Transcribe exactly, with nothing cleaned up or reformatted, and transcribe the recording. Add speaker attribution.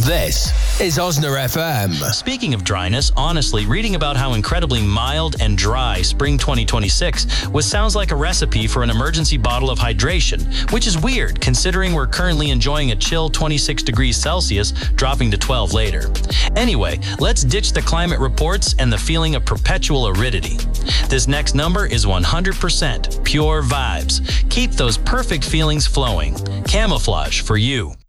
Speaker 1: This is Osner F M.
Speaker 2: Speaking of dryness, honestly, reading about how incredibly mild and dry spring twenty twenty-six was sounds like a recipe for an emergency bottle of hydration, which is weird considering we're currently enjoying a chill twenty-six degrees Celsius, dropping to twelve later. Anyway, let's ditch the climate reports and the feeling of perpetual aridity. This next number is one hundred percent pure vibes. Keep those perfect feelings flowing. Camouflage for you.